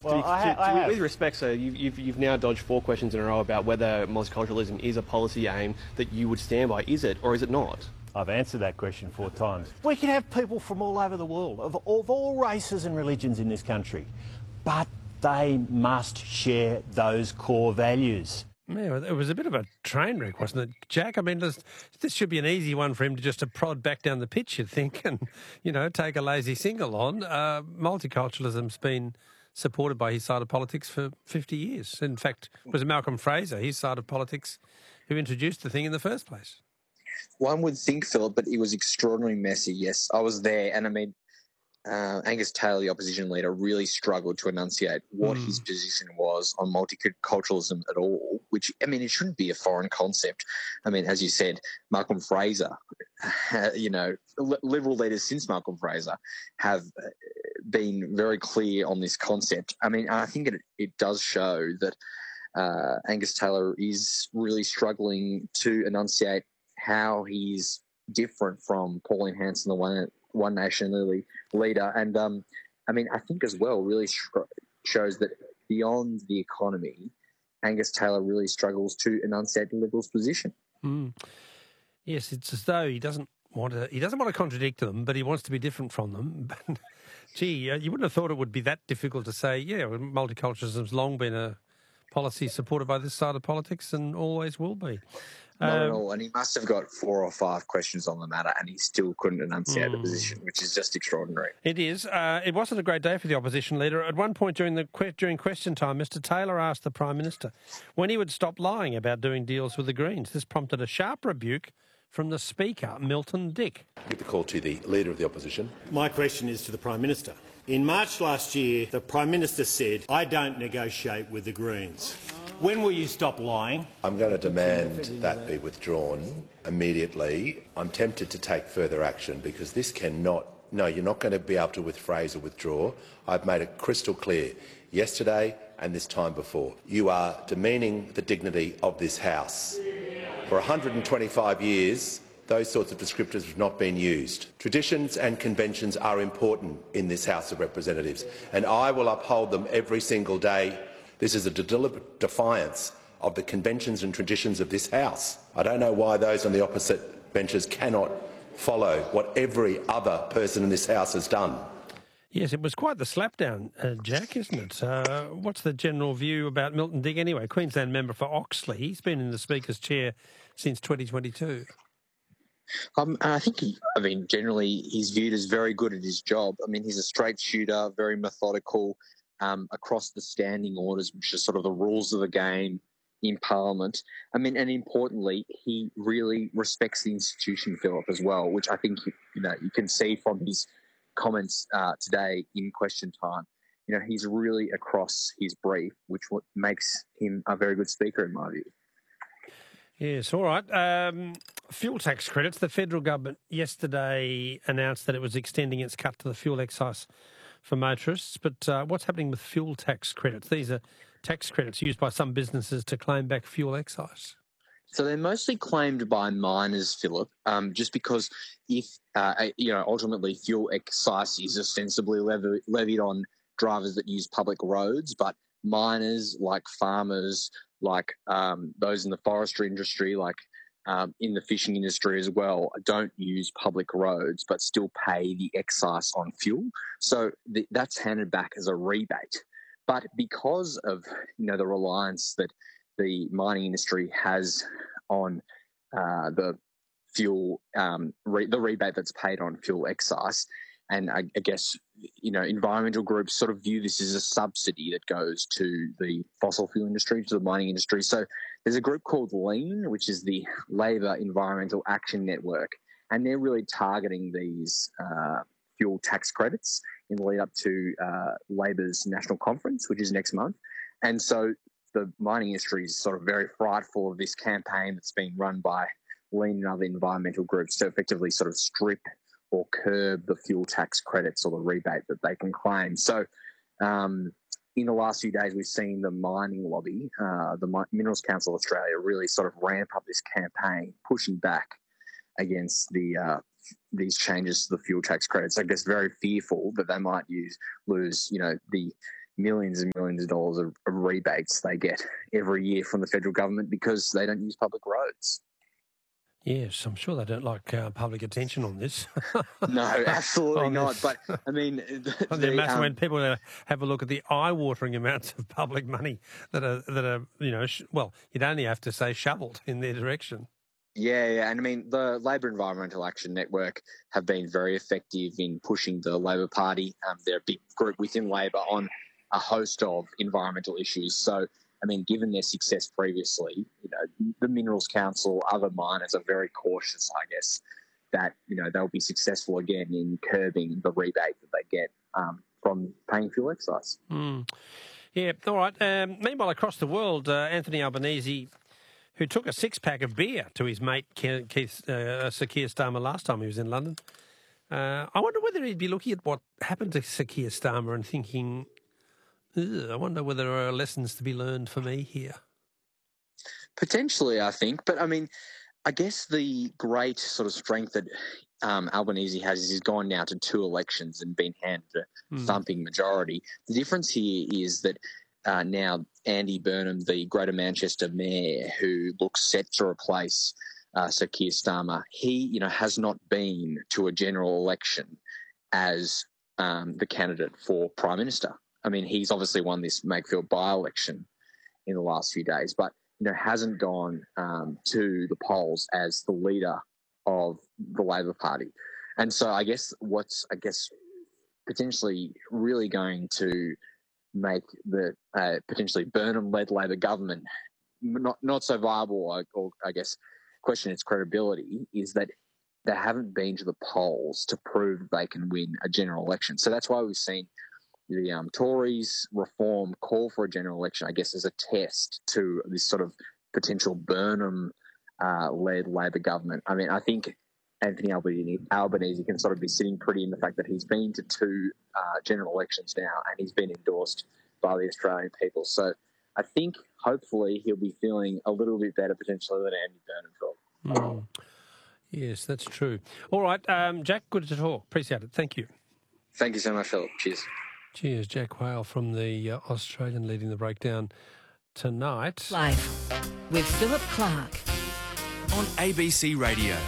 Well, with respect, sir, you've now dodged 4 questions in a row about whether multiculturalism is a policy aim that you would stand by. Is it or is it not? I've answered that question 4 times. We can have people from all over the world, of all races and religions in this country, but they must share those core values. Yeah, it was a bit of a train wreck, wasn't it, Jack? I mean, this should be an easy one for him to just to prod back down the pitch, you'd think, and, take a lazy single on. Multiculturalism's been supported by his side of politics for 50 years. In fact, it was Malcolm Fraser, his side of politics, who introduced the thing in the first place. One would think, Philip, but it was extraordinarily messy. Yes, I was there, and I mean, Angus Taylor, the opposition leader, really struggled to enunciate what his position was on multiculturalism at all, which, I mean, it shouldn't be a foreign concept. I mean, as you said, Malcolm Fraser, Liberal leaders since Malcolm Fraser have been very clear on this concept. I mean, I think it does show that Angus Taylor is really struggling to enunciate how he's different from Pauline Hanson, the One Nation leader. And, I mean, I think as well really shows that beyond the economy, Angus Taylor really struggles to enunciate the Liberals' position. Yes, it's as though he doesn't want to contradict them, but he wants to be different from them. Gee, you wouldn't have thought it would be that difficult to say, multiculturalism's long been a policy supported by this side of politics and always will be. Not at all. And he must have got 4 or 5 questions on the matter and he still couldn't enunciate the position, which is just extraordinary. It is. It wasn't a great day for the opposition leader. At one point during question time, Mr Taylor asked the Prime Minister when he would stop lying about doing deals with the Greens. This prompted a sharp rebuke from the Speaker, Milton Dick. Give the call to the Leader of the Opposition. My question is to the Prime Minister. In March last year, the Prime Minister said, "I don't negotiate with the Greens." When will you stop lying? I'm going to demand that be withdrawn immediately. I'm tempted to take further action because this cannot... No, you're not going to be able to with Fraser withdraw. I've made it crystal clear yesterday and this time before. You are demeaning the dignity of this House. For 125 years, those sorts of descriptors have not been used. Traditions and conventions are important in this House of Representatives, and I will uphold them every single day. This is a deliberate defiance of the conventions and traditions of this House. I don't know why those on the opposite benches cannot follow what every other person in this House has done. Yes, it was quite the slapdown, Jack, isn't it? What's the general view about Milton Dick anyway? Queensland member for Oxley. He's been in the Speaker's chair since 2022. I think generally he's viewed as very good at his job. I mean, he's a straight shooter, very methodical, across the standing orders, which are sort of the rules of the game in Parliament. I mean, and importantly, he really respects the institution, Philip, as well, which I think you can see from his comments today in question time. He's really across his brief, which makes him a very good speaker in my view. Yes, all right. Fuel tax credits. The federal government yesterday announced that it was extending its cut to the fuel excise for motorists. But what's happening with fuel tax credits? These are tax credits used by some businesses to claim back fuel excise. So they're mostly claimed by miners, Philip, just because if, ultimately fuel excise is ostensibly levied on drivers that use public roads, but miners, like farmers, like those in the forestry industry, like in the fishing industry as well, don't use public roads but still pay the excise on fuel. So that's handed back as a rebate. But because of the reliance that the mining industry has on the fuel, the rebate that's paid on fuel excise, and I guess environmental groups sort of view this as a subsidy that goes to the fossil fuel industry, to the mining industry. So there's a group called LEAN, which is the Labor Environmental Action Network, and they're really targeting these fuel tax credits in the lead up to Labor's national conference, which is next month. And so the mining industry is sort of very frightful of this campaign that's being run by LEAN and other environmental groups to effectively sort of strip or curb the fuel tax credits or the rebate that they can claim. So in the last few days, we've seen the mining lobby, the Minerals Council of Australia, really sort of ramp up this campaign, pushing back against these changes to the fuel tax credits. I guess very fearful that they might lose the millions and millions of dollars of rebates they get every year from the federal government because they don't use public roads. Yes, I'm sure they don't like public attention on this. No, absolutely not. But I mean, when people have a look at the eye-watering amounts of public money that are you'd only have to say shoveled in their direction. Yeah, and I mean, the Labor Environmental Action Network have been very effective in pushing the Labor Party. They're a big group within Labor on a host of environmental issues. So, I mean, given their success previously, the Minerals Council, other miners are very cautious, I guess, that, they'll be successful again in curbing the rebate that they get from paying fuel excise. Yeah, all right. Meanwhile, across the world, Anthony Albanese, who took a six-pack of beer to his mate Sir Keir Starmer last time he was in London. I wonder whether he'd be looking at what happened to Sir Keir Starmer and thinking, I wonder whether there are lessons to be learned for me here. Potentially, I think. But, I mean, I guess the great sort of strength that Albanese has is he's gone now to 2 elections and been handed a thumping majority. The difference here is that now Andy Burnham, the Greater Manchester Mayor, who looks set to replace Sir Keir Starmer, he, has not been to a general election as the candidate for Prime Minister. I mean, he's obviously won this Makefield by-election in the last few days, but, hasn't gone to the polls as the leader of the Labor Party. And so I guess what's, potentially really going to make the potentially Burnham-led Labor government not so viable, or I guess question its credibility, is that they haven't been to the polls to prove they can win a general election. So that's why we've seen the Tories Reform call for a general election, I guess, as a test to this sort of potential Burnham-led Labor government. I mean, I think Anthony Albanese can sort of be sitting pretty in the fact that he's been to 2 general elections now and he's been endorsed by the Australian people. So I think hopefully he'll be feeling a little bit better potentially than Andy Burnham felt. Yes, that's true. All right, Jack, good to talk. Appreciate it. Thank you. Thank you so much, Philip. Cheers. Cheers, Jack Whale from the Australian leading the breakdown tonight. Life with Philip Clark on ABC Radio.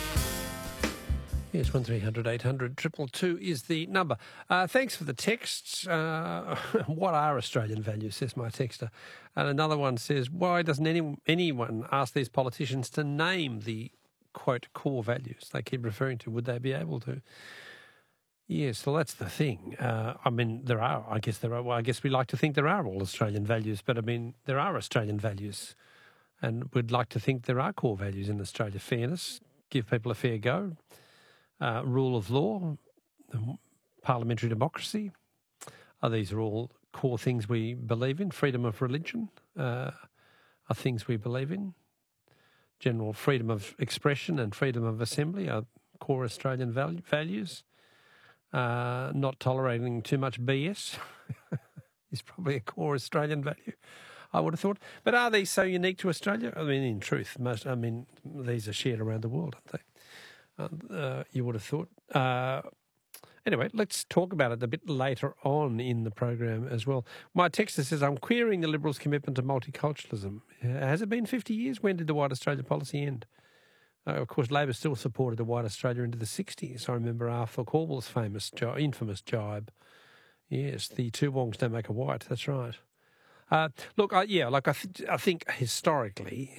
Yes, 1300 800 222 is the number. Thanks for the texts. What are Australian values, says my texter. And another one says, why doesn't anyone ask these politicians to name the, quote, core values they keep referring to? Would they be able to? Yes, well, that's the thing. I mean, there are. I guess we like to think there are all Australian values, but I mean, there are Australian values. And we'd like to think there are core values in Australia. Fairness, give people a fair go. Rule of law, parliamentary democracy. These are all core things we believe in. Freedom of religion are things we believe in. General freedom of expression and freedom of assembly are core Australian values. Not tolerating too much BS is probably a core Australian value, I would have thought. But are these so unique to Australia? I mean, in truth, these are shared around the world, aren't they? You would have thought. Anyway, let's talk about it a bit later on in the program as well. My texter says, I'm querying the Liberals' commitment to multiculturalism. Has it been 50 years? When did the White Australia policy end? Of course, Labor still supported the White Australia into the 60s. I remember Arthur Corbell's infamous jibe. Yes, the 2 wongs don't make a white. That's right. I think historically,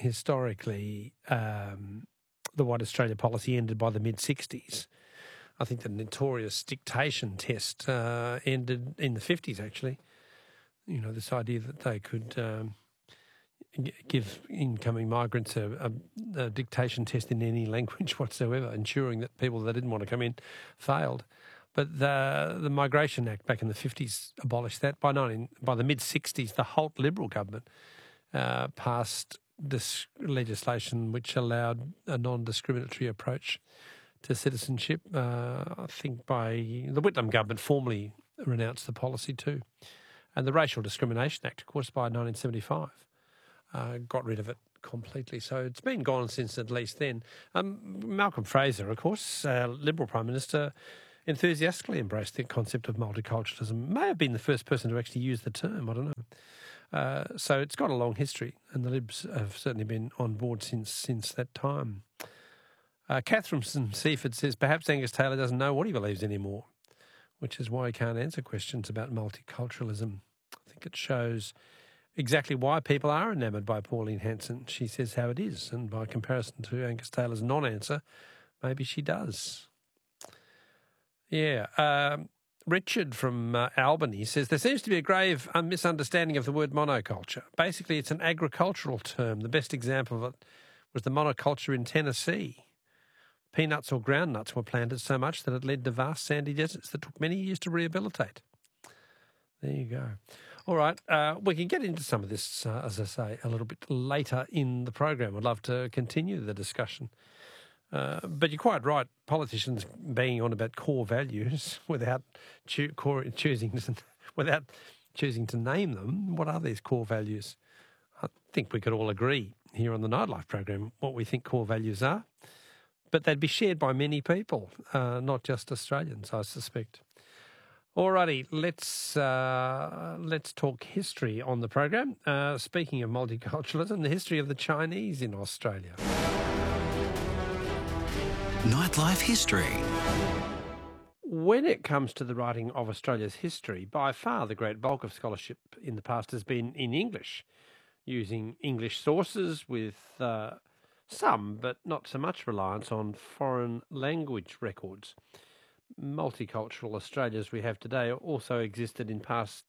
the White Australia policy ended by the mid-60s. I think the notorious dictation test ended in the 50s, actually. This idea that they could give incoming migrants a dictation test in any language whatsoever, ensuring that people that didn't want to come in failed. But the Migration Act back in the 50s abolished that. By the mid-60s, the Holt Liberal government passed this legislation which allowed a non-discriminatory approach to citizenship. I think by the Whitlam government formally renounced the policy too. And the Racial Discrimination Act, of course, by 1975, got rid of it completely. So it's been gone since at least then. Malcolm Fraser, of course, Liberal Prime Minister, enthusiastically embraced the concept of multiculturalism. May have been the first person to actually use the term, I don't know. So it's got a long history, and the Libs have certainly been on board since that time. Catherine from Seaford says, perhaps Angus Taylor doesn't know what he believes anymore, which is why he can't answer questions about multiculturalism. I think it shows exactly why people are enamoured by Pauline Hanson. She says how it is, and by comparison to Angus Taylor's non-answer, maybe she does. Yeah. Richard from Albany says, there seems to be a grave misunderstanding of the word monoculture. Basically, it's an agricultural term. The best example of it was the monoculture in Tennessee. Peanuts or groundnuts were planted so much that it led to vast sandy deserts that took many years to rehabilitate. There you go. All right, we can get into some of this, as I say, a little bit later in the program. I'd love to continue the discussion. But you're quite right, politicians banging on about core values without choosing to name them. What are these core values? I think we could all agree here on the Nightlife program what we think core values are. But they'd be shared by many people, not just Australians, I suspect. Alrighty, let's talk history on the program. Speaking of multiculturalism, the history of the Chinese in Australia. Nightlife history. When it comes to the writing of Australia's history, by far the great bulk of scholarship in the past has been in English, using English sources with some, but not so much, reliance on foreign language records. Multicultural Australia as we have today also existed in past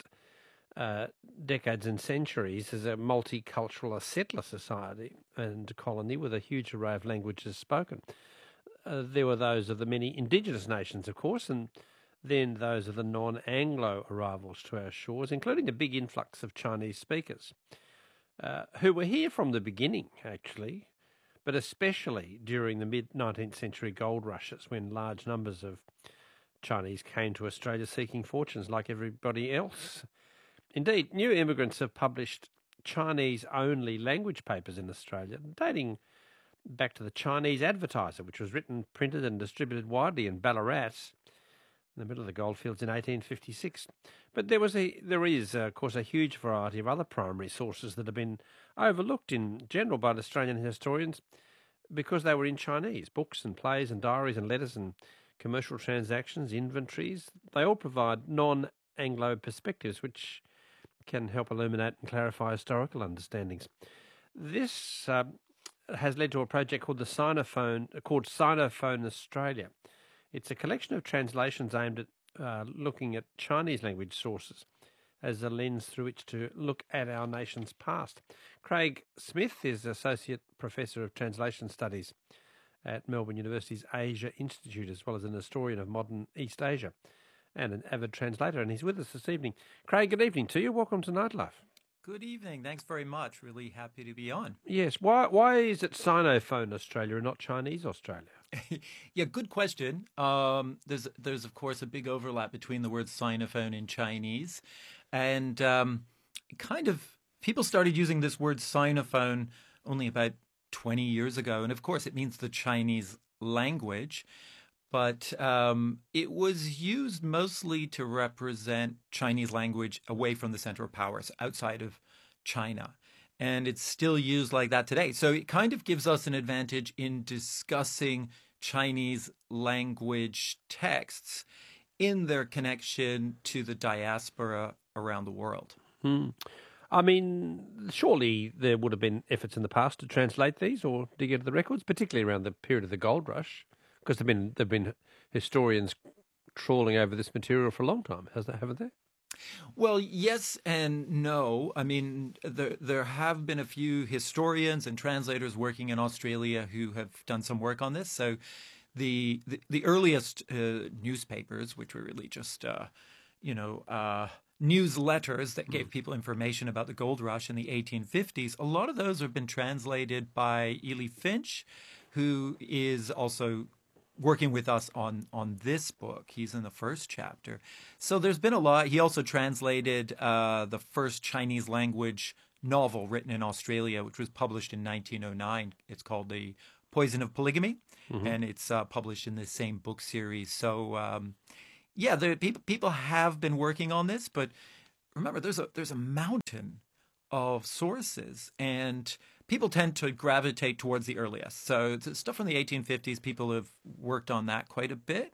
decades and centuries as a multicultural settler society and colony with a huge array of languages spoken. There were those of the many indigenous nations, of course, and then those of the non-Anglo arrivals to our shores, including a big influx of Chinese speakers, who were here from the beginning, actually, but especially during the mid-19th century gold rushes when large numbers of Chinese came to Australia seeking fortunes like everybody else. Indeed, new immigrants have published Chinese-only language papers in Australia, dating back to the Chinese Advertiser, which was written, printed and distributed widely in Ballarat in the middle of the goldfields in 1856. But there is, of course, a huge variety of other primary sources that have been overlooked in general by Australian historians because they were in Chinese. Books and plays and diaries and letters and commercial transactions, inventories, they all provide non-Anglo perspectives which can help illuminate and clarify historical understandings. This has led to a project called Sinophone Australia. It's a collection of translations aimed at looking at Chinese language sources as a lens through which to look at our nation's past. Craig Smith is Associate Professor of Translation Studies at Melbourne University's Asia Institute, as well as an historian of modern East Asia and an avid translator, and he's with us this evening. Craig, good evening to you. Welcome to Nightlife. Good evening. Thanks very much. Really happy to be on. Yes. Why is it Sinophone Australia and not Chinese Australia? Yeah, good question. There's of course a big overlap between the words Sinophone and Chinese, and people started using this word Sinophone only about 20 years ago, and of course it means the Chinese language. But it was used mostly to represent Chinese language away from the center of powers, outside of China. And it's still used like that today. So it kind of gives us an advantage in discussing Chinese language texts in their connection to the diaspora around the world. I mean, surely there would have been efforts in the past to translate these or dig into the records, particularly around the period of the gold rush. Because there've been historians trawling over this material for a long time, haven't they? Well, yes and no. I mean, there have been a few historians and translators working in Australia who have done some work on this. So the earliest newspapers, which were really just newsletters that gave people information about the gold rush in the 1850s, a lot of those have been translated by Ely Finch, who is also working with us on this book. He's in the first chapter. So there's been a lot. He also translated the first Chinese language novel written in Australia, which was published in 1909. It's called The Poison of Polygamy, and it's published in the same book series. So, people have been working on this, but remember, there's a mountain of sources, and people tend to gravitate towards the earliest. So stuff from the 1850s, people have worked on that quite a bit,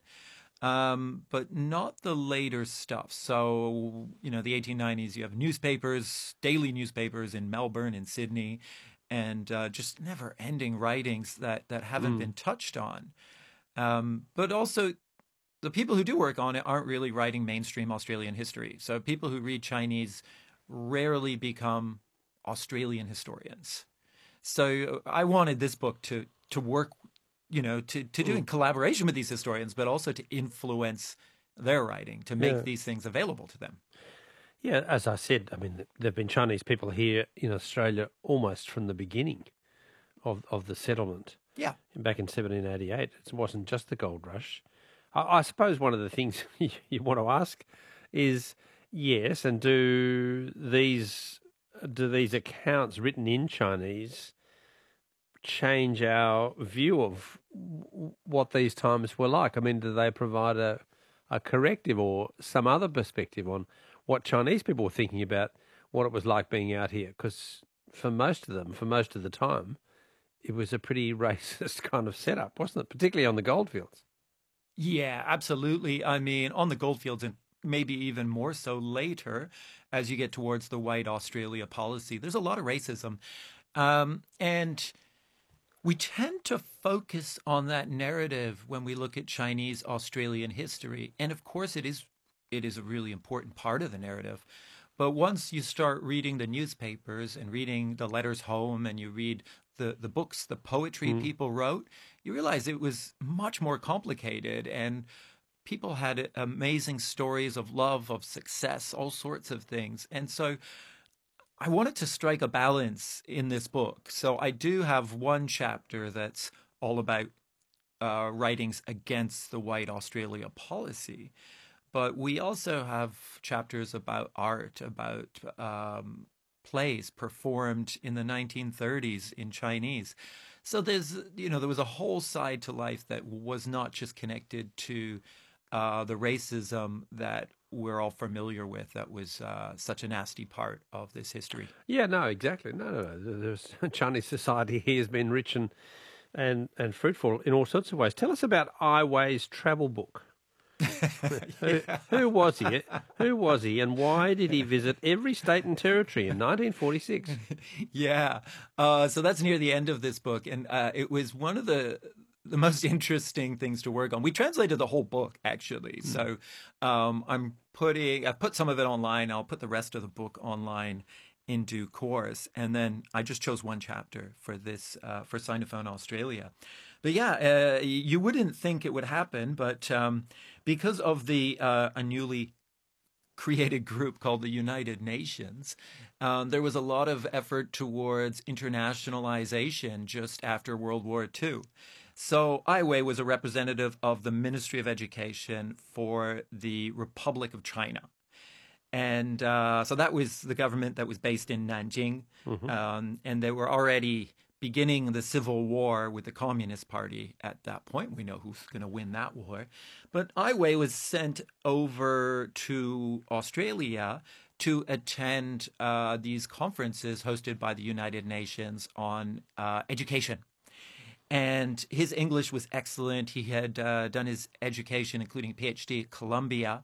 but not the later stuff. So, the 1890s, you have newspapers, daily newspapers in Melbourne and Sydney, and just never-ending writings that haven't been touched on. But also, the people who do work on it aren't really writing mainstream Australian history. So people who read Chinese rarely become Australian historians. So I wanted this book to work, to do in collaboration with these historians, but also to influence their writing, to make these things available to them. Yeah, as I said, I mean, there have been Chinese people here in Australia almost from the beginning of the settlement. Yeah. Back in 1788. It wasn't just the gold rush. I suppose one of the things you want to ask is, yes, and do these accounts written in Chinese change our view of what these times were like? I mean, do they provide a corrective or some other perspective on what Chinese people were thinking about what it was like being out here? Because for most of them, for most of the time, it was a pretty racist kind of setup, wasn't it? Particularly on the goldfields. Yeah, absolutely. I mean, on the goldfields, and maybe even more so later, as you get towards the white Australia policy, there's a lot of racism. And we tend to focus on that narrative when we look at Chinese Australian history. And of course, it is a really important part of the narrative. But once you start reading the newspapers and reading the letters home, and you read the books, the poetry people wrote, you realize it was much more complicated, and people had amazing stories of love, of success, all sorts of things. And so I wanted to strike a balance in this book. So I do have one chapter that's all about writings against the white Australia policy. But we also have chapters about art, about plays performed in the 1930s in Chinese. So there was a whole side to life that was not just connected to the racism that we're all familiar with. That was such a nasty part of this history. Yeah, no, exactly. No. There's Chinese society here has been rich and fruitful in all sorts of ways. Tell us about Ai Wei's travel book. Who was he? Who was he, and why did he visit every state and territory in 1946? Yeah, so that's near the end of this book, and it was one of the most interesting things to work on. We translated the whole book, actually. So I've put some of it online. I'll put the rest of the book online in due course, and then I just chose one chapter for this for Sinophone Australia. But yeah, you wouldn't think it would happen, but because of a newly created group called the United Nations, there was a lot of effort towards internationalization just after World War II. So Ai Wei was a representative of the Ministry of Education for the Republic of China. And so that was the government that was based in Nanjing. And they were already beginning the civil war with the Communist Party at that point. We know who's going to win that war. But Ai Wei was sent over to Australia to attend these conferences hosted by the United Nations on education. And his English was excellent. He had done his education, including a PhD at Columbia.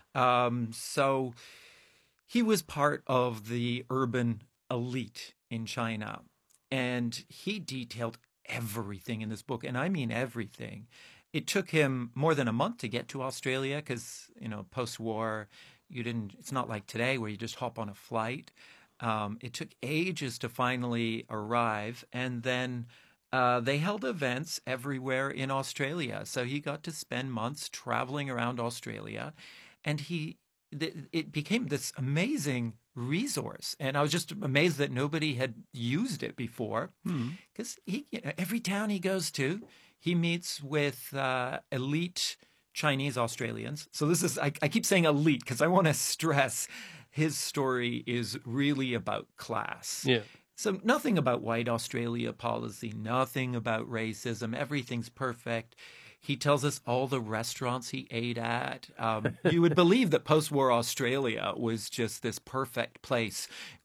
So he was part of the urban elite in China. And he detailed everything in this book, and I mean everything. It took him more than a month to get to Australia because, post-war, it's not like today where you just hop on a flight. It took ages to finally arrive, and then they held events everywhere in Australia. So he got to spend months traveling around Australia, and it became this amazing resource. And I was just amazed that nobody had used it before, because every town he goes to, he meets with elite Chinese Australians. So this is, I keep saying elite because I want to stress his story is really about class. Yeah. So nothing about white Australia policy, nothing about racism. Everything's perfect. He tells us all the restaurants he ate at. You would believe that post-war Australia was just this perfect place.